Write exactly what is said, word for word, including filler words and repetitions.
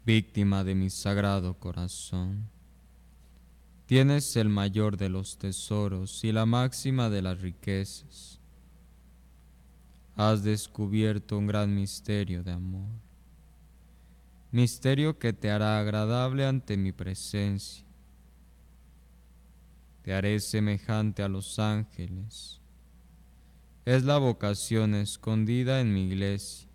víctima de mi sagrado corazón. Tienes el mayor de los tesoros y la máxima de las riquezas. Has descubierto un gran misterio de amor, misterio que te hará agradable ante mi presencia. Te haré semejante a los ángeles. Es la vocación escondida en mi iglesia.